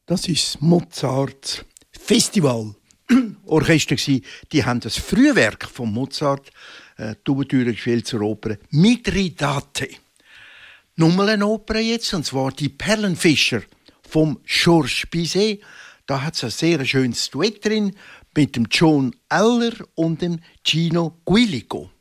Das ist das Mozart Festival Orchester gsi. Die haben das Frühwerk von Mozart die Ouvertüre gespielt zur Oper Mithridate. Nochmal eine Oper jetzt, und zwar die Perlenfischer vom Georges Bizet. Da hat es ein sehr schönes Duett drin mit dem John Eller und dem Gino Guilico.